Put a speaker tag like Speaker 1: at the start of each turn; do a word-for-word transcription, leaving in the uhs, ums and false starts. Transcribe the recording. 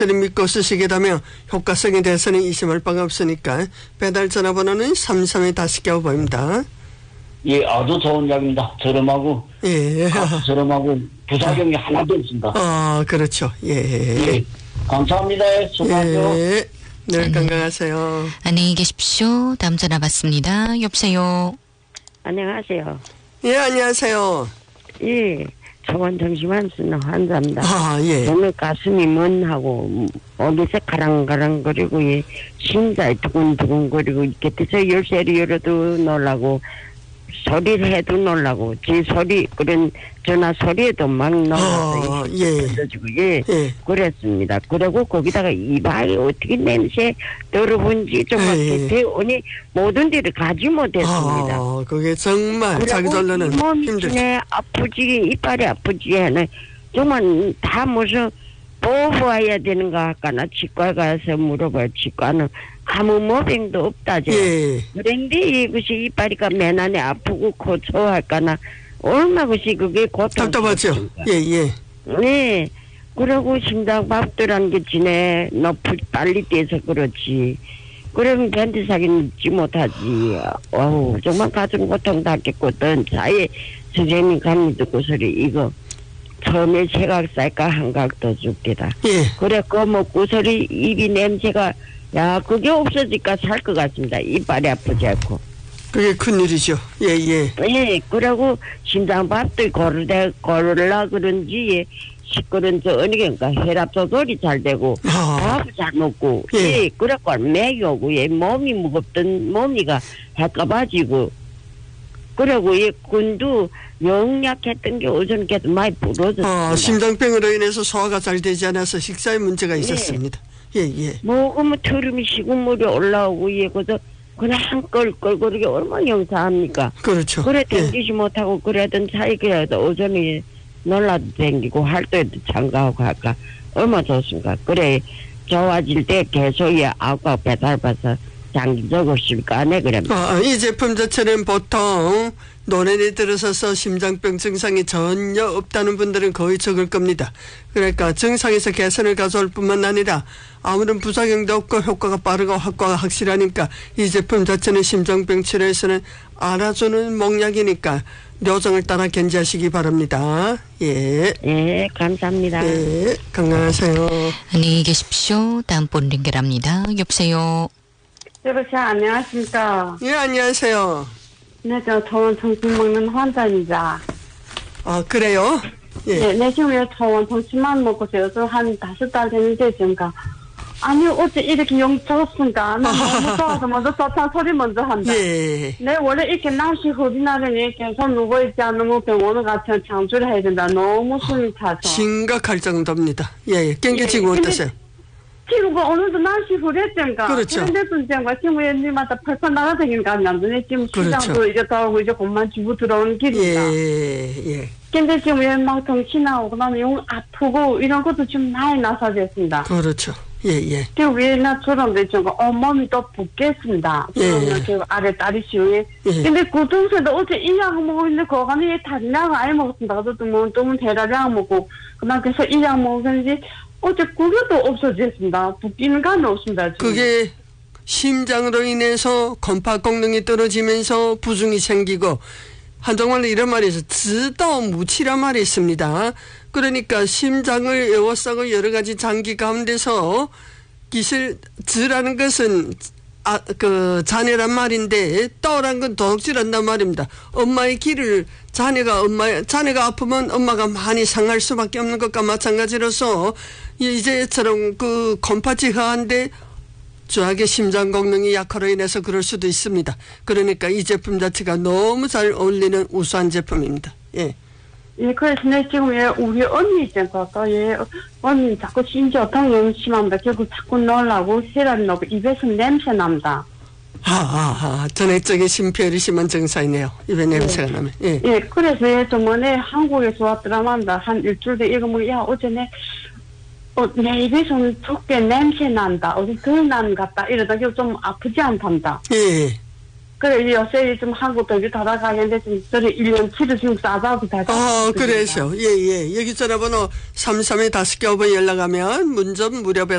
Speaker 1: 믿고 쓰시게 되면 효과성에 대해서는 의심할 바가 없으니까 배달 전화번호는 삼삼이 다섯 개고 보입니다.
Speaker 2: 예, 아주 좋은 약입니다. 저렴하고,
Speaker 1: 예.
Speaker 2: 아주 저렴하고, 부작용이 하나도 없습니다.
Speaker 1: 아, 그렇죠. 예.
Speaker 2: 예. 감사합니다. 수고하세요.
Speaker 1: 예. 늘
Speaker 3: 네.
Speaker 1: 건강하세요.
Speaker 3: 안녕히 계십시오. 다음 전화 받습니다. 여보세요.
Speaker 4: 안녕하세요.
Speaker 1: 예, 안녕하세요.
Speaker 4: 예, 초원 정신만 쓰는 환자입니다.
Speaker 1: 아, 예.
Speaker 4: 몸에 가슴이 먼하고 어디서 가랑가랑거리고 예, 심장이 두근두근거리고 이렇게 돼서 열쇠를 열어도 놀라고 소리를 해도 놀라고 제 소리 그런 전화 소리에도 막 놀라서
Speaker 1: 아, 예.
Speaker 4: 예,
Speaker 1: 예.
Speaker 4: 그랬습니다. 그리고 거기다가 이발이 어떻게 냄새 들어본지 정말
Speaker 1: 예.
Speaker 4: 대원이 모든 데를 가지 못했습니다.
Speaker 1: 아, 그게 정말 자기 전로는
Speaker 4: 몸이
Speaker 1: 힘들죠.
Speaker 4: 네, 아프지 이빨이 아프지 하는 정말 다 무슨 뽑아야 되는가 할까나 치과 가서 물어봐요. 치과는 아무 모병도 없다죠.
Speaker 1: 예.
Speaker 4: 그런데 이것이 이빨이가 맨안에 아프고 고초할까나 얼마 것이 그게 고통.
Speaker 1: 답답하죠. 예, 예.
Speaker 4: 네. 그러고 심장 밥도라는 게 지네 높이 빨리 떼서 그렇지. 그러면 견디사기 늦지 못하지. 어우 정말 가슴 고통 닿겠거든. 사회 선생님 감리 듣고 소리 이거 처음에 제각 쌀까 한각도 죽겠다.
Speaker 1: 예.
Speaker 4: 그래 그 먹고 소리 입이 냄새가 야 그게 없어질까 살 것 같습니다. 이빨이 아프지 않고.
Speaker 1: 그게 큰일이죠. 예, 예.
Speaker 4: 예, 그러고 심장밥도 고르대 고르라 그런지 시끄러운지 어느 게니까 혈압 조절이 잘 되고
Speaker 1: 아.
Speaker 4: 밥을 잘 먹고
Speaker 1: 예.
Speaker 4: 예, 그래고 맥이 오고 예, 몸이 무겁던 몸이가 해까봐지고 그러고 예, 군도 영약했던 게 오전께도 많이 부러졌습니다.
Speaker 1: 아, 심장병으로 인해서 소화가 잘 되지 않아서 식사에 문제가 있었습니다. 예, 예.
Speaker 4: 먹으면 트름이 식은물이 올라오고 예, 그저 그냥 껄껄 그러게 얼마나 영사합니까?
Speaker 1: 그렇죠.
Speaker 4: 그래
Speaker 1: 예.
Speaker 4: 댕기지 못하고 그래던 차이그래도 오전에 놀라도 댕기고 할 때도 참가하고 할까 얼마나 좋습니까? 그래 좋아질 때 계속 예, 아까 배달받아서 장기적으로 쓸까 안 해 그래.
Speaker 1: 아, 이 제품 자체는 보통 논란이 들어서서 심장병 증상이 전혀 없다는 분들은 거의 적을 겁니다. 그러니까 증상에서 개선을 가져올 뿐만 아니라 아무런 부작용도 없고 효과가 빠르고 효과가 확실하니까 이 제품 자체는 심장병 치료에서는 알아주는 몽약이니까 요정을 따라 견지하시기 바랍니다. 예.
Speaker 4: 예, 감사합니다.
Speaker 1: 예, 건강하세요.
Speaker 3: 안녕히 계십시오. 다음 본 연결합니다. 여보세요.
Speaker 5: 여보세요, 안녕하십니까.
Speaker 1: 예, 안녕하세요.
Speaker 5: 네, 저 초원 정신 먹는 환자입니다.
Speaker 1: 아, 그래요? 예.
Speaker 5: 네, 네, 지금 왜 초원 정신만 먹고서요. 저 한 다섯 달 됐는데, 지금가. 아니, 어째 이렇게 영 좋습니까? 나 너무 좋아서 먼저 좋다는 소리 먼저 한다.
Speaker 1: 예.
Speaker 5: 네, 원래 이렇게 날씨 흐린 날은 계속 누워있지 않으면 병원을 같이 창조를 해야 된다. 너무 숨이 차서.
Speaker 1: 심각할 정도입니다. 예, 예. 경기 지금
Speaker 5: 예,
Speaker 1: 어떠세요?
Speaker 5: 지금 그 어느덧 날씨 흐렸잖아.
Speaker 1: 그렇죠.
Speaker 5: 그런데 분쟁과 지금 왜님마다 펄펄 날아다니니까 안 되네. 지금
Speaker 1: 그렇죠.
Speaker 5: 시장도 이제 더하고 이제 곧만 집으로 들어오는 길이다.
Speaker 1: 예, 예.
Speaker 5: 근데 지금 왜막 정신나고 그다음에 용 아프고 이런 것도 좀 많이 나서졌습니다.
Speaker 1: 그렇죠. 예, 예.
Speaker 5: 지금 왜나처럼 지금 온몸이 또 붓겠습니다.
Speaker 1: 예.
Speaker 5: 지금 아래 다리 시후에.
Speaker 1: 예.
Speaker 5: 근데 그 동생도 어제 이 약 먹고 있는데 거간에 다리약 아예 먹었습니다. 그래도 뭐 또 대라량 먹고 그다음 그래서 이 약 먹었는지 어제 그것도 없어졌습니다. 붓기는 감이 없습니다. 지금.
Speaker 1: 그게 심장으로 인해서 건파功能이 떨어지면서 부종이 생기고 한정말로 이런 말이 있어요. 즈더 무치란 말이 있습니다. 그러니까 심장을 에워싸고 여러 가지 장기 가운데서 기실 즈라는 것은 아, 그 자네란 말인데 떠란 건 도둑질한단 말입니다. 엄마의 기를 자네가 엄마 자네가 아프면 엄마가 많이 상할 수밖에 없는 것과 마찬가지로서 이제처럼 그 건파지하한데 저하게 심장功能이 약화로 인해서 그럴 수도 있습니다. 그러니까 이 제품 자체가 너무 잘 어울리는 우수한 제품입니다. 예.
Speaker 5: 예, 그래서 내 지금 얘 우리 언니 있잖아. 얘 언니 자꾸 심지어탕 너무 심합니다. 결국 자꾸 놀라고 세라를 넣고 입에서 냄새 납니다.
Speaker 1: 하하하, 전액적인 심폐열이 심한 증상이네요. 입에 냄새가
Speaker 5: 예.
Speaker 1: 나면. 예.
Speaker 5: 예, 그래서 얘 저번에 한국에서 왔더라만다. 한 일주일 돼 이거 뭐, 야, 어제 내, 어, 내 입에서는 좋게 냄새 난다. 어디 덜 나는 것 같다. 이러다 좀 아프지 않단다.
Speaker 1: 예.
Speaker 5: 그래, 요새 좀 한국 여기 돌아가는데 좀, 저를 일 년 치료 좀 싸다고 다.
Speaker 1: 어, 그래서. 예, 예. 여기 전화번호 삼삼에 다섯 개 오 번 연락하면 문전 무료